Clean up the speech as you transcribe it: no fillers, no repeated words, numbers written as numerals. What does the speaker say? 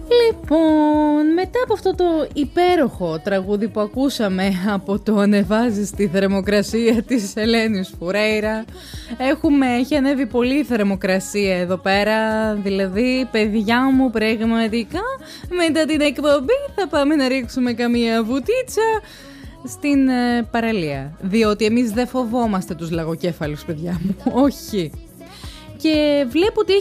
Λοιπόν, μετά από αυτό το υπέροχο τραγούδι που ακούσαμε από το «Ανεβάζεις τη θερμοκρασία» της Ελένης Φουρέιρα, έχει ανέβει πολύ η θερμοκρασία εδώ πέρα. Δηλαδή, παιδιά μου, πραγματικά μετά την εκπομπή θα πάμε να ρίξουμε καμία βουτίτσα στην παραλία. Διότι εμείς δεν φοβόμαστε τους λαγοκέφαλους, παιδιά μου. Όχι. Και βλέπω ότι